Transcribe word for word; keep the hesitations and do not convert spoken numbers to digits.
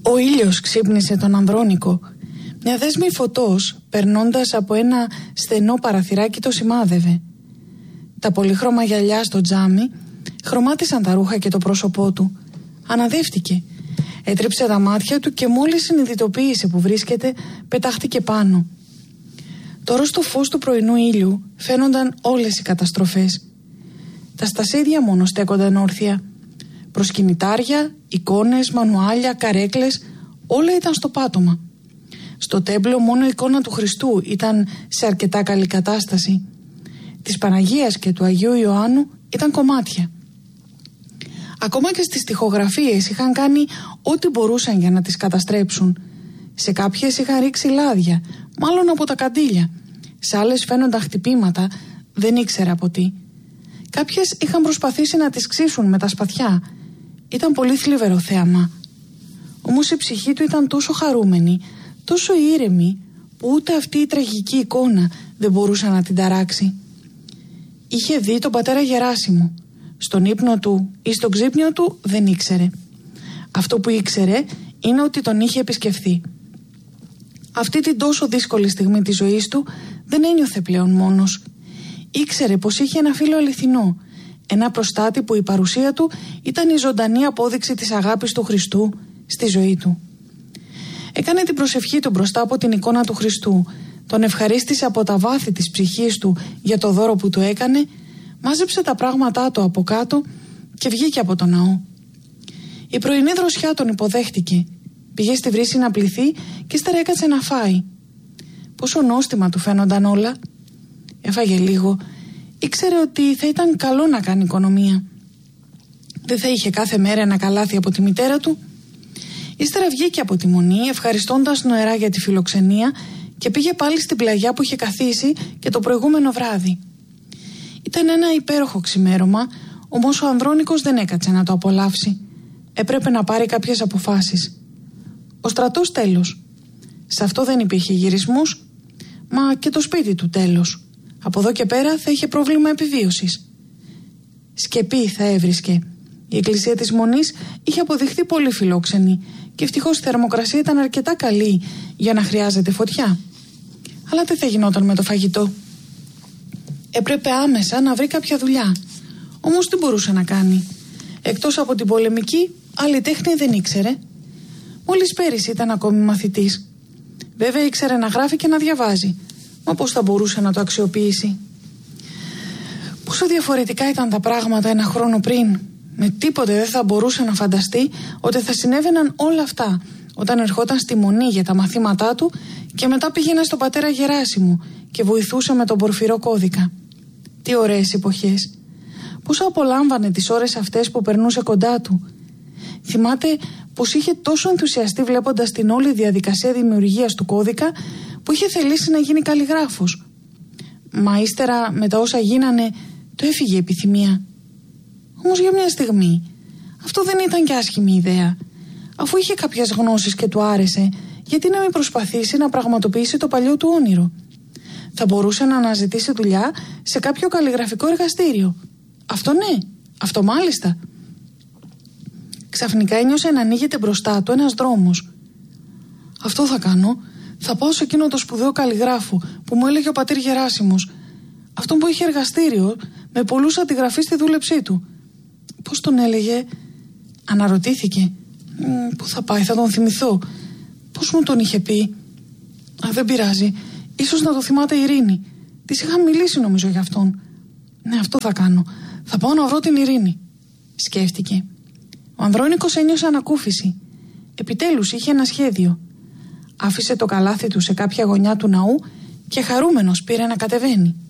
Ο ήλιος ξύπνησε τον Ανδρώνικο. Μια δέσμη φωτός, περνώντας από ένα στενό παραθυράκι, το σημάδευε. Τα πολύχρωμα γυαλιά στο τζάμι χρωμάτισαν τα ρούχα και το πρόσωπό του. Αναδεύτηκε. Έτριψε τα μάτια του και μόλις συνειδητοποίησε που βρίσκεται, πετάχτηκε πάνω. Τώρα στο φως του πρωινού ήλιου φαίνονταν όλες οι καταστροφές. Τα στασίδια μόνο στέκονταν όρθια. Προσκυνητάρια, εικόνες, μανουάλια, καρέκλες, όλα ήταν στο πάτωμα. Στο τέμπλο μόνο η εικόνα του Χριστού ήταν σε αρκετά καλή κατάσταση. Της Παναγίας και του Αγίου Ιωάννου ήταν κομμάτια. Ακόμα και στις τοιχογραφίες είχαν κάνει ό,τι μπορούσαν για να τις καταστρέψουν. Σε κάποιες είχαν ρίξει λάδια, μάλλον από τα καντήλια. Σε άλλες φαίνονταν χτυπήματα, δεν ήξερα από τι. Κάποιες είχαν προσπαθήσει να τις ξύσουν με τα σπαθιά. Ήταν πολύ θλιβερό θέαμα. Όμως η ψυχή του ήταν τόσο χαρούμενη, τόσο ήρεμη, που ούτε αυτή η τραγική εικόνα δεν μπορούσε να την ταράξει. Είχε δει τον πατέρα Γεράσιμο. Στον ύπνο του ή στον ξύπνιο του δεν ήξερε. Αυτό που ήξερε είναι ότι τον είχε επισκεφθεί. Αυτή την τόσο δύσκολη στιγμή της ζωής του δεν ένιωθε πλέον μόνος. Ήξερε πως είχε ένα φίλο αληθινό, ένα προστάτη που η παρουσία του ήταν η ζωντανή απόδειξη της αγάπης του Χριστού στη ζωή του. Έκανε την προσευχή του μπροστά από την εικόνα του Χριστού, τον ευχαρίστησε από τα βάθη της ψυχής του για το δώρο που του έκανε, μάζεψε τα πράγματά του από κάτω και βγήκε από τον ναό. Η πρωινή δροσιά τον υποδέχτηκε. Πήγε στη βρύση να πληθεί και ύστερα έκατσε να φάει. Πόσο νόστιμα του φαίνονταν όλα. Έφαγε λίγο. Ήξερε ότι θα ήταν καλό να κάνει οικονομία. Δεν θα είχε κάθε μέρα ένα καλάθι από τη μητέρα του. Ύστερα βγήκε από τη μονή, ευχαριστώντας νοερά για τη φιλοξενία, και πήγε πάλι στην πλαγιά που είχε καθίσει και το προηγούμενο βράδυ. Ήταν ένα υπέροχο ξημέρωμα, όμως ο Ανδρώνικος δεν έκατσε να το απολαύσει. Έπρεπε να πάρει κάποιες αποφάσεις. Ο στρατός τέλος. Σε αυτό δεν υπήρχε γυρισμούς, μα και το σπίτι του τέλος. Από εδώ και πέρα θα είχε πρόβλημα επιβίωσης. Σκεπή θα έβρισκε. Η εκκλησία της Μονής είχε αποδειχθεί πολύ φιλόξενη και ευτυχώς η θερμοκρασία ήταν αρκετά καλή για να χρειάζεται φωτιά. Αλλά τι θα γινόταν με το φαγητό? Έπρεπε άμεσα να βρει κάποια δουλειά. Όμως τι μπορούσε να κάνει? Εκτός από την πολεμική, άλλη τέχνη δεν ήξερε. Μόλις πέρυσι ήταν ακόμη μαθητής. Βέβαια ήξερε να γράφει και να διαβάζει. Μα πώς θα μπορούσε να το αξιοποιήσει? Πόσο διαφορετικά ήταν τα πράγματα ένα χρόνο πριν. Με τίποτε δεν θα μπορούσε να φανταστεί ότι θα συνέβαιναν όλα αυτά όταν ερχόταν στη Μονή για τα μαθήματά του και μετά πήγαινε στον πατέρα Γεράσιμου και βοηθούσε με τον πορφυρό κώδικα. Τι ωραίες εποχές. Πόσο απολάμβανε τις ώρες αυτές που περνούσε κοντά του. Θυμάται πως είχε τόσο ενθουσιαστεί βλέποντας την όλη διαδικασία δημιουργίας του κώδικα που είχε θελήσει να γίνει καλλιγράφος. Μα ύστερα με τα όσα γίνανε το έφυγε η επιθυμία. Όμως για μια στιγμή αυτό δεν ήταν και άσχημη ιδέα. Αφού είχε κάποιες γνώσεις και του άρεσε, γιατί να μην προσπαθήσει να πραγματοποιήσει το παλιό του όνειρο? Θα μπορούσε να αναζητήσει δουλειά σε κάποιο καλλιγραφικό εργαστήριο. Αυτό ναι, αυτό μάλιστα. Ξαφνικά ένιωσε να ανοίγεται μπροστά του ένας δρόμος. Αυτό θα κάνω. Θα πάω σε εκείνο το σπουδαίο καλλιγράφο που μου έλεγε ο πατήρ Γεράσιμος. Αυτόν που είχε εργαστήριο με πολλούς αντιγραφείς στη δούλεψή του. Πώς τον έλεγε? Αναρωτήθηκε. Πού θα πάει, θα τον θυμηθώ. Πώς μου τον είχε πει? Α, δεν πειράζει. Ίσως να το θυμάται η Ειρήνη. Της είχα μιλήσει νομίζω για αυτόν. Ναι, αυτό θα κάνω. Θα πάω να βρω την Ειρήνη. Σκέφτηκε. Ο Ανδρώνικος ένιωσε ανακούφιση. Επιτέλους είχε ένα σχέδιο. Άφησε το καλάθι του σε κάποια γωνιά του ναού και χαρούμενος πήρε να κατεβαίνει.